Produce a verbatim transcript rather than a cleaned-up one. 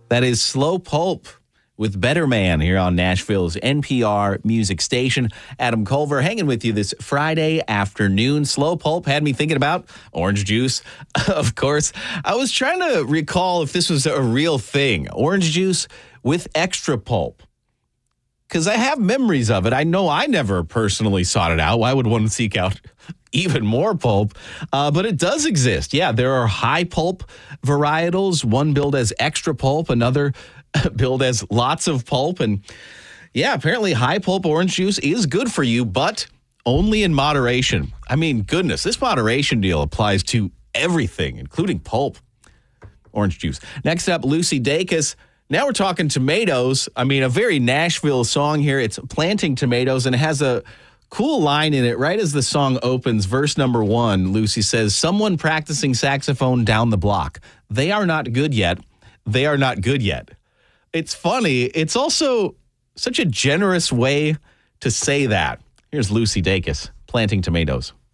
That is Slow Pulp with Better Man here on Nashville's N P R music station. Adam Culver hanging with you this Friday afternoon. Slow Pulp had me thinking about orange juice, of course. I was trying to recall if this was a real thing. Orange juice with extra pulp. Because I have memories of it. I know I never personally sought it out. Why would one seek out even more pulp? Uh, but it does exist. Yeah, there are high pulp varietals. One billed as extra pulp, another billed as lots of pulp. And yeah, apparently high pulp orange juice is good for you, but only in moderation. I mean, goodness, this moderation deal applies to everything, including pulp orange juice. Next up, Lucy Dacus. Now we're talking tomatoes. I mean, a very Nashville song here. It's Planting Tomatoes, and it has a cool line in it. Right as the song opens, verse number one, Lucy says, someone practicing saxophone down the block. They are not good yet. They are not good yet. It's funny. It's also such a generous way to say that. Here's Lucy Dacus, Planting Tomatoes.